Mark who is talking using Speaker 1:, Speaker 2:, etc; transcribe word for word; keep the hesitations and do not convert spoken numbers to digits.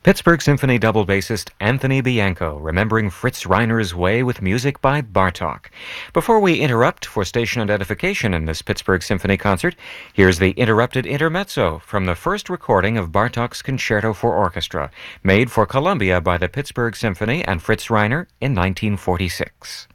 Speaker 1: Pittsburgh Symphony double bassist Anthony Bianco remembering Fritz Reiner's way with music by Bartók. Before we interrupt for station identification in this Pittsburgh Symphony concert, here's the interrupted intermezzo from the first recording of Bartók's Concerto for Orchestra, made for Columbia by the Pittsburgh Symphony and Fritz Reiner in nineteen forty-six.